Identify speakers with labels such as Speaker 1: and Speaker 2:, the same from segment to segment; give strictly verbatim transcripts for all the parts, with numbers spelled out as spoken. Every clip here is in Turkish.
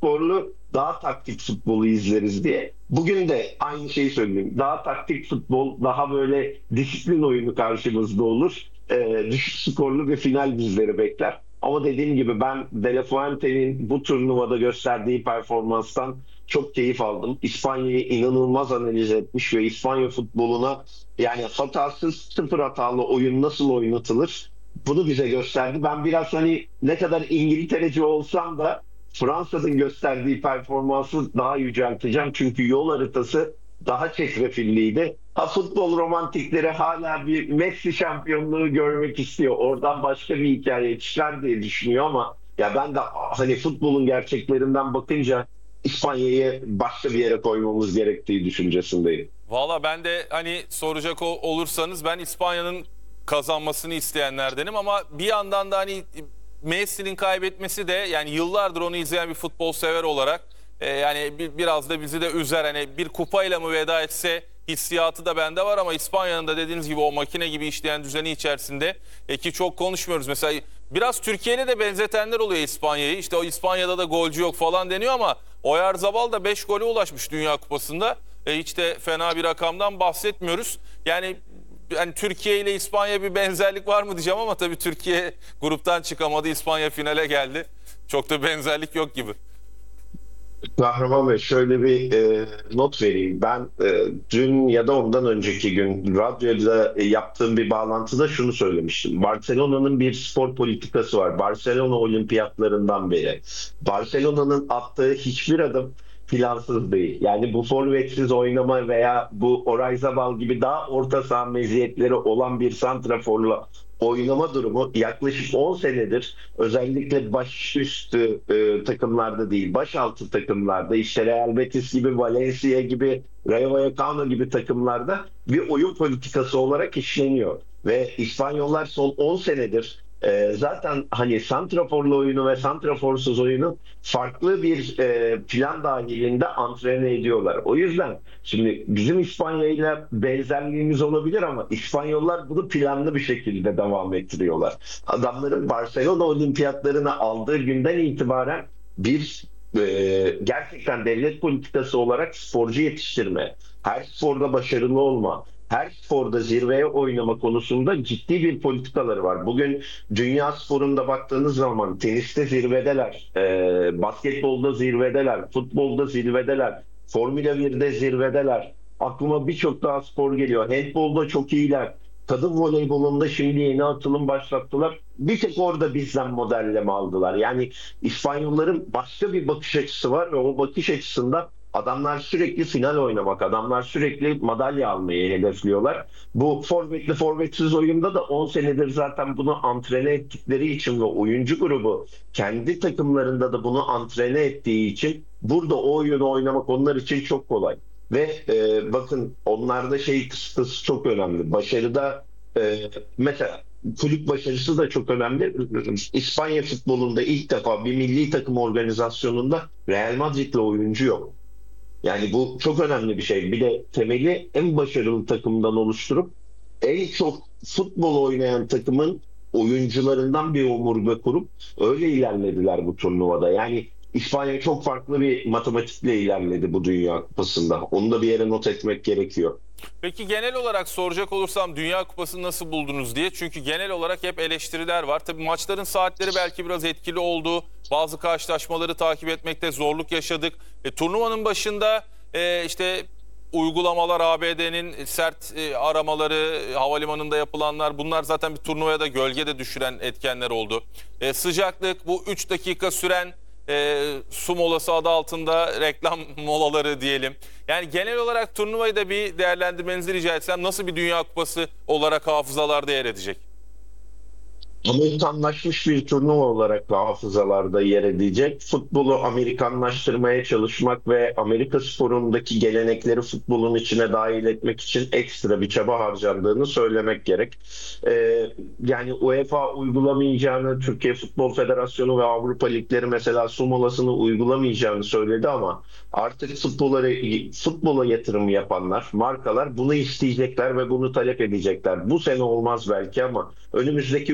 Speaker 1: skorlu, daha taktik futbolu izleriz diye. Bugün de aynı şeyi söyleyeyim. Daha taktik futbol, daha böyle disiplin oyunu karşımızda olur. Ee, düşük skorlu bir final bizleri bekler. Ama dediğim gibi ben De La Fuente'nin bu turnuvada gösterdiği performanstan çok keyif aldım. İspanya'yı inanılmaz analiz etmiş ve İspanya futboluna yani hatasız, sıfır hatalı oyun nasıl oynatılır? Bunu bize gösterdi. Ben biraz hani ne kadar İngiltereci olsam da Fransa'nın gösterdiği performansı daha yücelteceğim. Çünkü yol haritası daha çetrefilliydi. Ha, futbol romantikleri hala bir Messi şampiyonluğu görmek istiyor. Oradan başka bir hikaye çıkar diye düşünüyor ama ya ben de hani futbolun gerçeklerinden bakınca İspanya'yı başka bir yere koymamız gerektiği düşüncesindeyim.
Speaker 2: Valla ben de hani soracak ol- olursanız ben İspanya'nın kazanmasını isteyenlerdenim ama bir yandan da hani Messi'nin kaybetmesi de yani yıllardır onu izleyen bir futbol sever olarak e, yani bir, biraz da bizi de üzer. Hani bir kupayla mı veda etse hissiyatı da bende var ama İspanya'nın da dediğiniz gibi o makine gibi işleyen düzeni içerisinde e, ki çok konuşmuyoruz. Mesela biraz Türkiye'yle de benzetenler oluyor İspanya'yı. İşte o İspanya'da da golcü yok falan deniyor ama Oyarzabal da beş gole ulaşmış Dünya Kupası'nda. E, hiç de fena bir rakamdan bahsetmiyoruz. Yani yani Türkiye ile İspanya bir benzerlik var mı diyeceğim ama tabii Türkiye gruptan çıkamadı, İspanya finale geldi. Çok da benzerlik yok gibi.
Speaker 1: Kahraman Bey, şöyle bir e, not vereyim. Ben e, dün ya da ondan önceki gün radyoda e, yaptığım bir bağlantıda şunu söylemiştim. Barcelona'nın bir spor politikası var. Barcelona olimpiyatlarından beri. Barcelona'nın attığı hiçbir adım plansız değil. Yani bu forvetsiz oynama veya bu Oyarzabal gibi daha orta saha meziyetleri olan bir santraforla oynama durumu yaklaşık on senedir özellikle başüstü e, takımlarda değil, başaltı takımlarda işte Real Betis gibi, Valencia gibi, Rayo Vallecano gibi takımlarda bir oyun politikası olarak işleniyor. Ve İspanyollar son on senedir e, zaten hani santraforlu oyunu ve santraforsuz oyunu farklı bir e, plan dahilinde antrene ediyorlar. O yüzden şimdi bizim İspanya ile benzerliğimiz olabilir ama İspanyollar bunu planlı bir şekilde devam ettiriyorlar. Adamların Barcelona olimpiyatlarını aldığı günden itibaren bir e, gerçekten devlet politikası olarak sporcu yetiştirme, her sporda başarılı olma, her sporda zirveye oynama konusunda ciddi bir politikaları var. Bugün dünya sporunda baktığınız zaman teniste zirvedeler, e, basketbolda zirvedeler, futbolda zirvedeler, Formula birde zirvedeler. Aklıma birçok daha spor geliyor. Handbolda çok iyiler. Kadın voleybolunda şimdi yeni atılım başlattılar. Bir tek orada bizden modelleme aldılar. Yani İspanyolların başka bir bakış açısı var ve o bakış açısında adamlar sürekli final oynamak, adamlar sürekli madalya almayı hedefliyorlar. Bu forvetli forvetsiz oyunda da on senedir zaten bunu antrene ettikleri için ve oyuncu grubu kendi takımlarında da bunu antrene ettiği için burada o oyunu oynamak onlar için çok kolay. Ve e, bakın onlarda şey kıstası çok önemli. Başarıda e, mesela kulüp başarısı da çok önemli. İspanya futbolunda ilk defa bir milli takım organizasyonunda Real Madrid'le oyuncu yok. Yani bu çok önemli bir şey. Bir de temeli en başarılı takımdan oluşturup en çok futbol oynayan takımın oyuncularından bir omurga kurup öyle ilerlediler bu turnuvada. Yani İspanya çok farklı bir matematikle ilerledi bu Dünya Kupası'nda. Onu da bir yere not etmek gerekiyor.
Speaker 2: Peki genel olarak soracak olursam Dünya Kupası'nı nasıl buldunuz diye. Çünkü genel olarak hep eleştiriler var. Tabii maçların saatleri belki biraz etkili oldu. Bazı karşılaşmaları takip etmekte zorluk yaşadık. E, turnuvanın başında e, işte uygulamalar, A B D'nin sert e, aramaları, e, havalimanında yapılanlar bunlar zaten bir turnuvaya da gölge de düşüren etkenler oldu. E, sıcaklık, bu üç dakika süren e, su molası adı altında reklam molaları diyelim. Yani genel olarak turnuvayı da bir değerlendirmenizi rica etsem nasıl bir Dünya Kupası olarak hafızalarda yer edecek?
Speaker 1: Amerikanlaşmış bir turnuva olarak da hafızalarda yer edecek. Futbolu Amerikanlaştırmaya çalışmak ve Amerika sporundaki gelenekleri futbolun içine dahil etmek için ekstra bir çaba harcandığını söylemek gerek. Ee, yani UEFA uygulamayacağını, Türkiye Futbol Federasyonu ve Avrupa Ligleri mesela su molasını uygulamayacağını söyledi ama artık futbola, futbola yatırım yapanlar, markalar bunu isteyecekler ve bunu talep edecekler. Bu sene olmaz belki ama önümüzdeki üç sene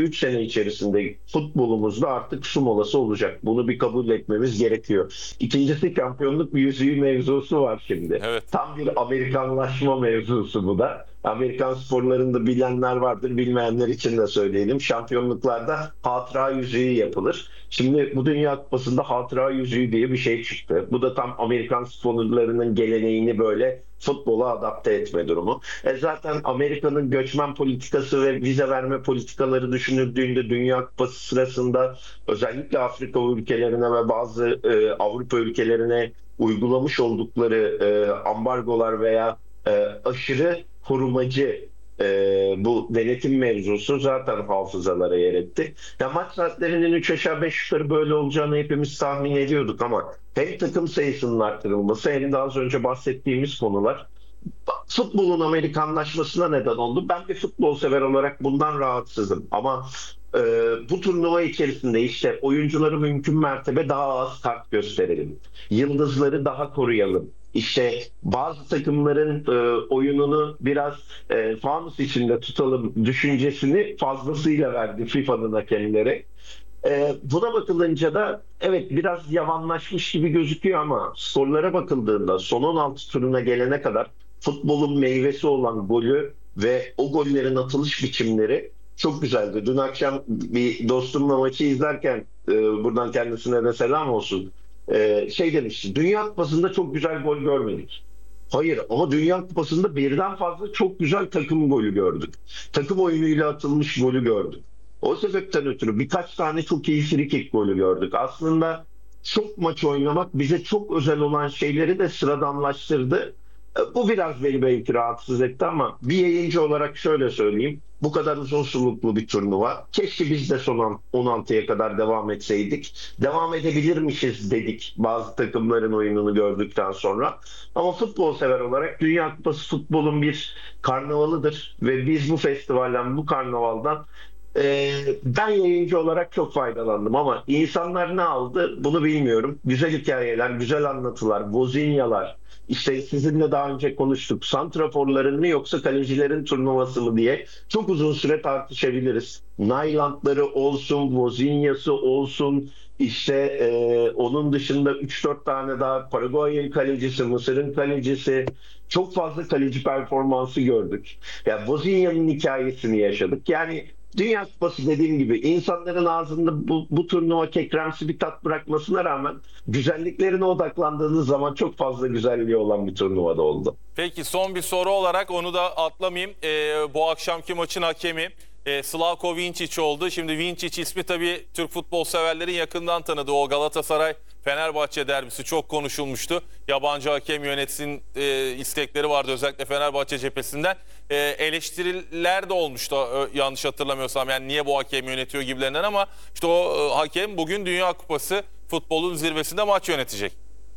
Speaker 1: sene içerisinde futbolumuzda artık su molası olacak. Bunu bir kabul etmemiz gerekiyor. İkincisi şampiyonluk yüzüğü mevzusu var şimdi.
Speaker 2: Evet.
Speaker 1: Tam bir Amerikanlaşma mevzusu bu da. Amerikan sporlarında bilenler vardır, bilmeyenler için de söyleyelim. Şampiyonluklarda hatıra yüzüğü yapılır. Şimdi bu Dünya Kupası'nda hatıra yüzüğü diye bir şey çıktı. Bu da tam Amerikan sporlarının geleneğini böyle futbola adapte etme durumu. E zaten Amerika'nın göçmen politikası ve vize verme politikaları düşünüldüğünde Dünya Kupası sırasında özellikle Afrika ülkelerine ve bazı e, Avrupa ülkelerine uygulamış oldukları e, ambargolar veya e, aşırı korumacı e, bu denetim mevzusu zaten hafızalara yer etti. Ya maç saatlerinin üç aşağı beş yukarı böyle olacağını hepimiz tahmin ediyorduk ama hem takım sayısının arttırılması hem de az önce bahsettiğimiz konular futbolun Amerikanlaşmasına neden oldu. Ben bir futbol sever olarak bundan rahatsızım. Ama e, bu turnuva içerisinde işte oyuncuları mümkün mertebe daha az kart gösterelim. Yıldızları daha koruyalım. İşte bazı takımların e, oyununu biraz e, fanus içinde tutalım düşüncesini fazlasıyla verdi FIFA'nın hakemleri. E, buna bakılınca da evet biraz yavanlaşmış gibi gözüküyor ama skorlara bakıldığında son on altı turuna gelene kadar futbolun meyvesi olan golü ve o gollerin atılış biçimleri çok güzeldi. Dün akşam bir dostumla maçı izlerken e, buradan kendisine de selam olsun. E, şey demişti. Dünya Kupası'nda çok güzel gol görmedik. Hayır ama Dünya Kupası'nda birden fazla çok güzel takım golü gördük. Takım oyunuyla atılmış golü gördük. O sebepten ötürü birkaç tane çok iyi free kick golü gördük. Aslında çok maç oynamak bize çok özel olan şeyleri de sıradanlaştırdı. E, Bu biraz beni belki rahatsız etti ama bir yayıncı olarak şöyle söyleyeyim. Bu kadar uzun soluklu bir turnuva. Keşke biz de son on altıya kadar devam etseydik. Devam edebilirmişiz dedik bazı takımların oyununu gördükten sonra. Ama futbol sever olarak Dünya Kupası futbolun bir karnavalıdır ve biz bu festivalden, bu karnavaldan ee, ben yayıncı olarak çok faydalandım ama insanlar ne aldı bunu bilmiyorum. Güzel hikayeler, güzel anlatılar, Vozinyalar, işte sizinle daha önce konuştuk. Santraforların mı yoksa kalecilerin turnuvası mı diye çok uzun süre tartışabiliriz. Nyland'ları olsun, Vozinya'sı olsun, işte e, onun dışında üç dört tane daha Paraguay'ın kalecisi, Mısır'ın kalecisi, çok fazla kaleci performansı gördük. Ya yani Vozinya'nın hikayesini yaşadık. Yani Dünya Kupası dediğim gibi insanların ağzında bu, bu turnuva kekremsi bir tat bırakmasına rağmen güzelliklerine odaklandığınız zaman çok fazla güzelliği olan bir turnuvada oldu.
Speaker 2: Peki son bir soru olarak onu da atlamayayım. Ee, bu akşamki maçın hakemi e, Slavko Vincic oldu. Şimdi Vincic ismi tabii Türk futbol severlerin yakından tanıdığı o Galatasaray Fenerbahçe derbisi çok konuşulmuştu. Yabancı hakem yönetsin e, istekleri vardı özellikle Fenerbahçe cephesinden. E, eleştiriler de olmuştu e, yanlış hatırlamıyorsam. Yani niye bu hakem yönetiyor gibilerinden ama işte o e, hakem bugün Dünya Kupası futbolun zirvesinde maç yönetecek.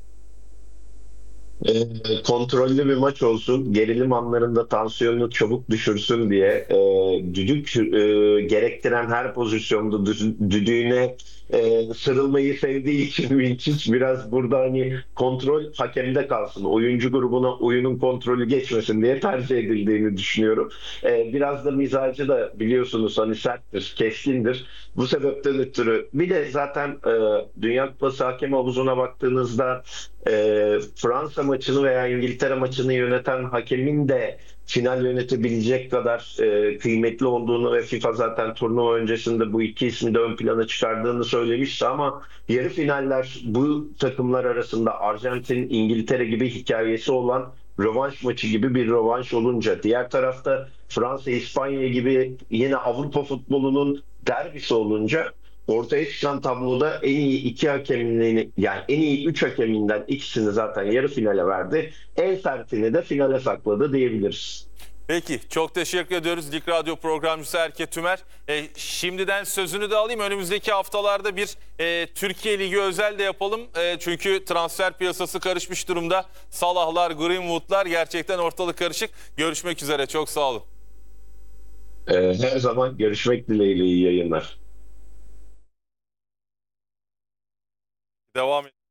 Speaker 1: E, kontrollü bir maç olsun, gerilim anlarında tansiyonunu çabuk düşürsün diye e, düdük e, gerektiren her pozisyonda dü- düdüğüne e, sarılmayı sevdiği için Vinicic biraz burada hani kontrol hakemde kalsın. Oyuncu grubuna oyunun kontrolü geçmesin diye tercih edildiğini düşünüyorum. E, biraz da mizacı da biliyorsunuz hani serttir, keskindir. Bu sebepten ötürü bir de zaten e, Dünya Kupası hakem havuzuna baktığınızda e, Fransa maçını veya İngiltere maçını yöneten hakemin de final yönetebilecek kadar e, kıymetli olduğunu ve FIFA zaten turnuva öncesinde bu iki ismi de ön plana çıkardığını söylemişti ama yarı finaller bu takımlar arasında Arjantin, İngiltere gibi hikayesi olan rövanş maçı gibi bir rövanş olunca diğer tarafta Fransa, İspanya gibi yine Avrupa futbolunun derbisi olunca ortaya çıkan tabloda en iyi iki hakemini yani en iyi üç hakeminden ikisini zaten yarı finale verdi. En sertini de finale sakladı diyebiliriz.
Speaker 2: Peki çok teşekkür ediyoruz Lig Radyo programcısı Erke Tümer. E, şimdiden sözünü de alayım. Önümüzdeki haftalarda bir e, Türkiye Ligi özel de yapalım. E, çünkü transfer piyasası karışmış durumda. Salahlar, Greenwood'lar gerçekten ortalık karışık. Görüşmek üzere. Çok sağ olun.
Speaker 1: Ee, her zaman görüşmek dileğiyle iyi yayınlar.
Speaker 2: Devam